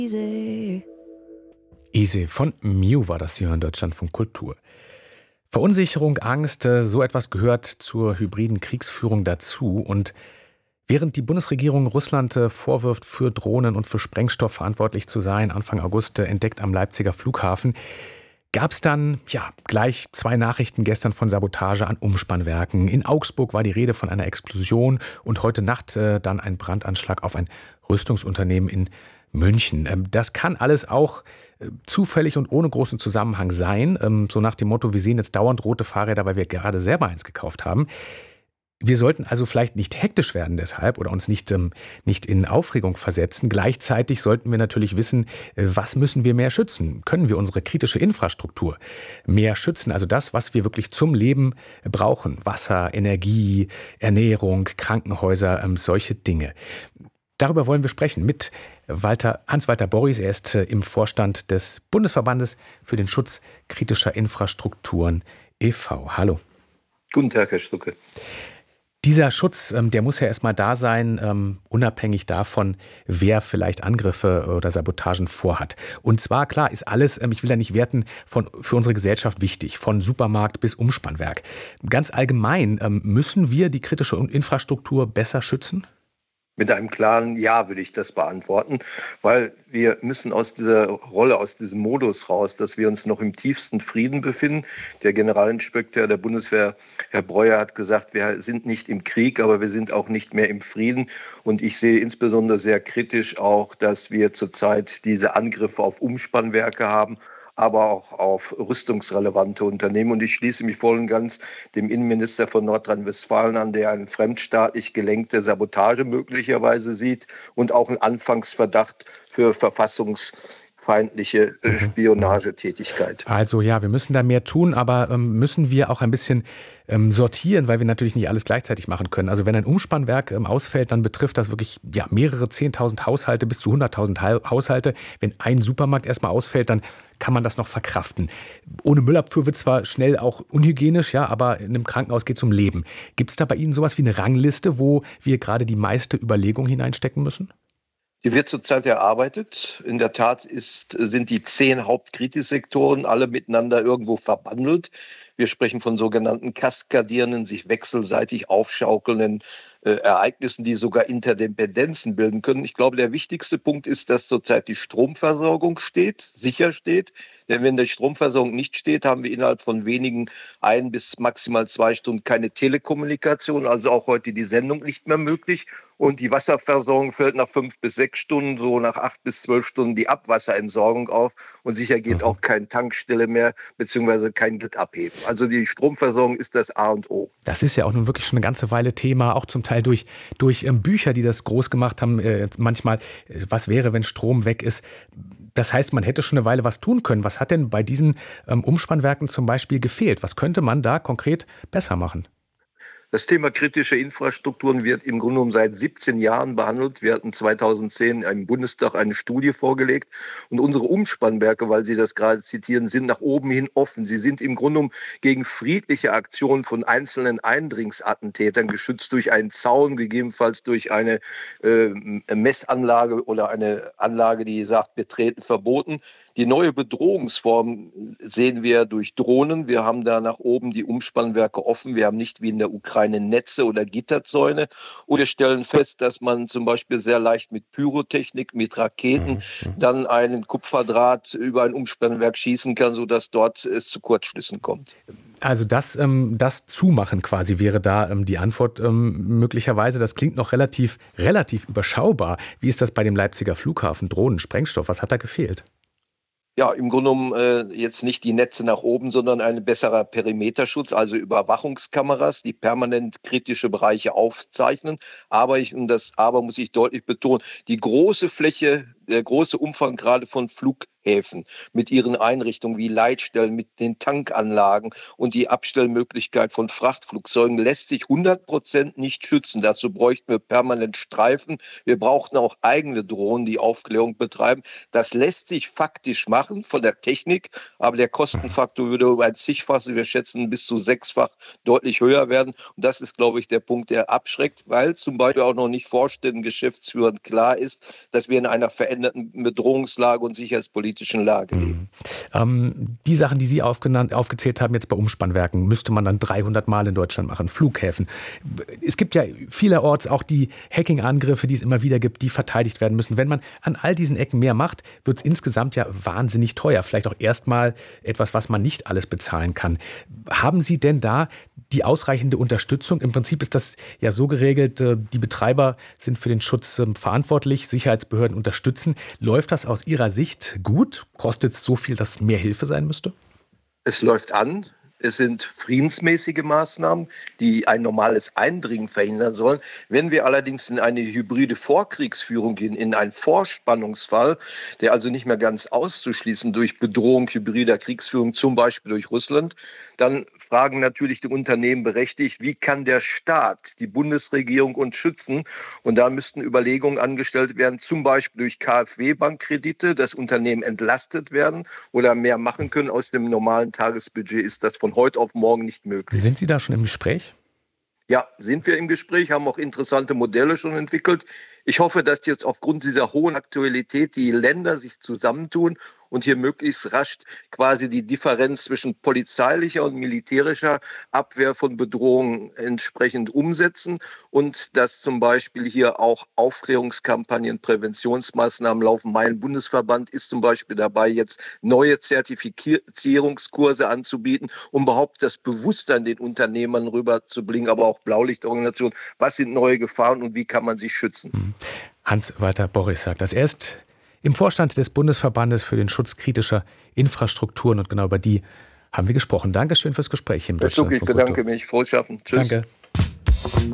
Easy. Easy von Miu war das hier in Deutschlandfunk Kultur. Verunsicherung, Angst, so etwas gehört zur hybriden Kriegsführung dazu. Und während die Bundesregierung Russland vorwirft, für Drohnen und für Sprengstoff verantwortlich zu sein, Anfang August entdeckt am Leipziger Flughafen, gab es dann gleich 2 Nachrichten gestern von Sabotage an Umspannwerken. In Augsburg war die Rede von einer Explosion und heute Nacht dann ein Brandanschlag auf ein Rüstungsunternehmen in München. Das kann alles auch zufällig und ohne großen Zusammenhang sein. So nach dem Motto, wir sehen jetzt dauernd rote Fahrräder, weil wir gerade selber eins gekauft haben. Wir sollten also vielleicht nicht hektisch werden deshalb oder uns nicht in Aufregung versetzen. Gleichzeitig sollten wir natürlich wissen, was müssen wir mehr schützen? Können wir unsere kritische Infrastruktur mehr schützen? Also das, was wir wirklich zum Leben brauchen. Wasser, Energie, Ernährung, Krankenhäuser, solche Dinge. Darüber wollen wir sprechen mit Hans-Walter Borries. Er ist im Vorstand des Bundesverbandes für den Schutz kritischer Infrastrukturen e.V. Hallo. Guten Tag, Herr Stucke. Dieser Schutz, der muss ja erstmal da sein, unabhängig davon, wer vielleicht Angriffe oder Sabotagen vorhat. Und zwar, klar, ist alles, ich will da nicht werten, für unsere Gesellschaft wichtig, von Supermarkt bis Umspannwerk. Ganz allgemein, müssen wir die kritische Infrastruktur besser schützen? Mit einem klaren Ja würde ich das beantworten, weil wir müssen aus dieser Rolle, aus diesem Modus raus, dass wir uns noch im tiefsten Frieden befinden. Der Generalinspekteur der Bundeswehr, Herr Breuer, hat gesagt, wir sind nicht im Krieg, aber wir sind auch nicht mehr im Frieden. Und ich sehe insbesondere sehr kritisch auch, dass wir zurzeit diese Angriffe auf Umspannwerke haben, aber auch auf rüstungsrelevante Unternehmen. Und ich schließe mich voll und ganz dem Innenminister von Nordrhein-Westfalen an, der eine fremdstaatlich gelenkte Sabotage möglicherweise sieht und auch einen Anfangsverdacht für verfassungsfeindliche Spionagetätigkeit. Also ja, wir müssen da mehr tun, aber müssen wir auch ein bisschen sortieren, weil wir natürlich nicht alles gleichzeitig machen können. Also wenn ein Umspannwerk ausfällt, dann betrifft das wirklich mehrere 10.000 Haushalte bis zu 100.000 Haushalte. Wenn ein Supermarkt erstmal ausfällt, dann kann man das noch verkraften. Ohne Müllabfuhr wird zwar schnell auch unhygienisch, aber in einem Krankenhaus geht es um Leben. Gibt es da bei Ihnen sowas wie eine Rangliste, wo wir gerade die meiste Überlegung hineinstecken müssen? Die wird zurzeit erarbeitet. In der Tat sind die 10 Hauptkritissektoren alle miteinander irgendwo verbandelt. Wir sprechen von sogenannten kaskadierenden, sich wechselseitig aufschaukelnden Ereignissen, die sogar Interdependenzen bilden können. Ich glaube, der wichtigste Punkt ist, dass zurzeit die Stromversorgung sicher steht. Denn wenn die Stromversorgung nicht steht, haben wir innerhalb von wenigen 1 bis maximal 2 Stunden keine Telekommunikation, also auch heute die Sendung nicht mehr möglich. Und die Wasserversorgung fällt nach 5 bis 6 Stunden, so nach 8 bis 12 Stunden die Abwasserentsorgung auf. Und sicher geht auch keine Tankstelle mehr, beziehungsweise kein Geld abheben. Also die Stromversorgung ist das A und O. Das ist ja auch nun wirklich schon eine ganze Weile Thema, auch zum Teil durch Bücher, die das groß gemacht haben. Manchmal, was wäre, wenn Strom weg ist? Das heißt, man hätte schon eine Weile was tun können. Was hat denn bei diesen Umspannwerken zum Beispiel gefehlt? Was könnte man da konkret besser machen? Das Thema kritische Infrastrukturen wird im Grunde genommen seit 17 Jahren behandelt. Wir hatten 2010 im Bundestag eine Studie vorgelegt. Und unsere Umspannwerke, weil Sie das gerade zitieren, sind nach oben hin offen. Sie sind im Grunde genommen gegen friedliche Aktionen von einzelnen Eindringsattentätern geschützt durch einen Zaun, gegebenenfalls durch eine Messanlage oder eine Anlage, die sagt, betreten verboten. Die neue Bedrohungsform sehen wir durch Drohnen. Wir haben da nach oben die Umspannwerke offen. Wir haben nicht wie in der Ukraine Netze oder Gitterzäune. Und wir stellen fest, dass man zum Beispiel sehr leicht mit Pyrotechnik, mit Raketen dann einen Kupferdraht über ein Umspannwerk schießen kann, sodass dort es zu Kurzschlüssen kommt. Also das Zumachen quasi wäre da die Antwort möglicherweise. Das klingt noch relativ überschaubar. Wie ist das bei dem Leipziger Flughafen? Drohnen, Sprengstoff, was hat da gefehlt? Ja, im Grunde genommen jetzt nicht die Netze nach oben, sondern ein besserer Perimeterschutz, also Überwachungskameras, die permanent kritische Bereiche aufzeichnen. Aber muss ich deutlich betonen, die große Fläche, der große Umfang gerade von Flughäfen mit ihren Einrichtungen wie Leitstellen, mit den Tankanlagen und die Abstellmöglichkeit von Frachtflugzeugen lässt sich 100% nicht schützen. Dazu bräuchten wir permanent Streifen. Wir brauchten auch eigene Drohnen, die Aufklärung betreiben. Das lässt sich faktisch machen von der Technik, aber der Kostenfaktor würde um ein Zigfaches, wir schätzen bis zu 6-fach, deutlich höher werden. Und das ist, glaube ich, der Punkt, der abschreckt, weil zum Beispiel auch noch nicht Vorständen, Geschäftsführern klar ist, dass wir in einer veränderten Bedrohungslage und sicherheitspolitischen Lage leben. Die Sachen, die Sie aufgezählt haben jetzt bei Umspannwerken, müsste man dann 300 Mal in Deutschland machen. Flughäfen. Es gibt ja vielerorts auch die Hacking-Angriffe, die es immer wieder gibt, die verteidigt werden müssen. Wenn man an all diesen Ecken mehr macht, wird es insgesamt ja wahnsinnig teuer. Vielleicht auch erstmal etwas, was man nicht alles bezahlen kann. Haben Sie denn da die ausreichende Unterstützung? Im Prinzip ist das ja so geregelt, die Betreiber sind für den Schutz verantwortlich, Sicherheitsbehörden unterstützen. Läuft das aus Ihrer Sicht gut? Kostet es so viel, dass mehr Hilfe sein müsste? Es läuft an. Es sind friedensmäßige Maßnahmen, die ein normales Eindringen verhindern sollen. Wenn wir allerdings in eine hybride Vorkriegsführung gehen, in einen Vorspannungsfall, der also nicht mehr ganz auszuschließen durch Bedrohung hybrider Kriegsführung, zum Beispiel durch Russland, dann fragen natürlich die Unternehmen berechtigt, wie kann der Staat, die Bundesregierung uns schützen? Und da müssten Überlegungen angestellt werden, zum Beispiel durch KfW-Bankkredite, dass Unternehmen entlastet werden oder mehr machen können. Aus dem normalen Tagesbudget ist das von heute auf morgen nicht möglich. Sind Sie da schon im Gespräch? Ja, sind wir im Gespräch, haben auch interessante Modelle schon entwickelt. Ich hoffe, dass jetzt aufgrund dieser hohen Aktualität die Länder sich zusammentun und hier möglichst rasch quasi die Differenz zwischen polizeilicher und militärischer Abwehr von Bedrohungen entsprechend umsetzen und dass zum Beispiel hier auch Aufklärungskampagnen, Präventionsmaßnahmen laufen. Mein Bundesverband ist zum Beispiel dabei, jetzt neue Zertifizierungskurse anzubieten, um überhaupt das Bewusstsein den Unternehmern rüberzubringen, aber auch Blaulichtorganisationen. Was sind neue Gefahren und wie kann man sich schützen? Hans-Walter Borries sagt das. Er ist im Vorstand des Bundesverbandes für den Schutz kritischer Infrastrukturen und genau über die haben wir gesprochen. Dankeschön fürs Gespräch im Deutschlandfunk Ich bedanke mich. Frohes Schaffen. Tschüss. Danke.